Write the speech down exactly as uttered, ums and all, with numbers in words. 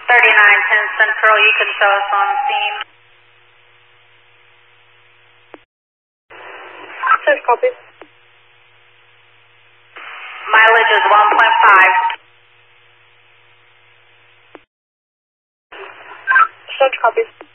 thirty-nine ten Central, you can show us on scene. Sir, copy. Mileage is one point five. Sir, copy.